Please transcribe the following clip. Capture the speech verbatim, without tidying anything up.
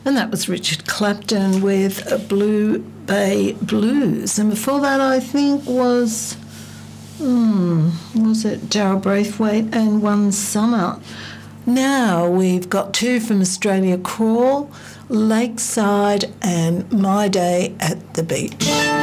And that was Richard Clapton with Blue Bay Blues. And before that, I think, was, hmm, was it Darryl Braithwaite and One Summer. Now we've got two from Australia, Crawl, Lakeside and My Day at the Beach.